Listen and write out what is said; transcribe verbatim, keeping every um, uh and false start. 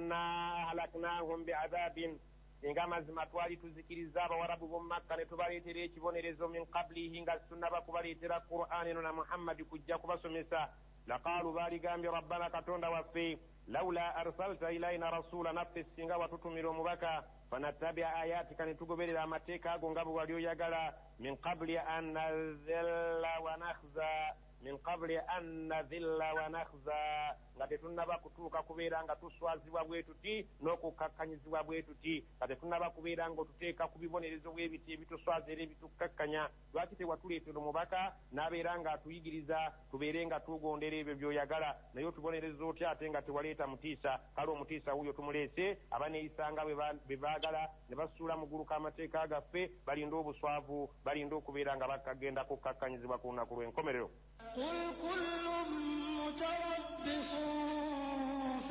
anna ahlaknahum bi'adhabin inga mazima twali tuzikiriza abawarabu b'omu Makka ne tubaleetera ekibonerezo min qablihi nga tunnaba kubaleetera Qur'ani eno na Muhammadi kujja kubasomesa laqaalu baaligambye rabbana katonda waffe lawla arsalta ilayna rasula naffe singa watutumira omubaka fanattabia ayatika ne tugoberera amateeka ago nga bwe wali oyagala min qabli an nadhilla wa nakhza min qabli an nadhilla wa nakhza nga tetunnaba kutuuka kubeera nga tuswazibwa bwe tuti n'okukakkanyizibwa bwe tuti nga tetunnaba kubeera nga otuteeka ku bibonerezo bw'ebiti ebituswaza era ebitukakkanya lwaki tewatuleetera omubaka n'abeera nga atuyigiriza tubeere nga tugondera ebyo by'oyagala naye otubonereza otya ate nga tewaleeta mutiisa kale omutiisa wuyo tumuleese abaneeyisanga bwe baagala ne basuula mu ggulu k'amateeka gaffe balinda obuswavu balinda okubeera nga bakagenda kukakkanyizibwa ku lunaku lw'enkomerero. قل كل متربص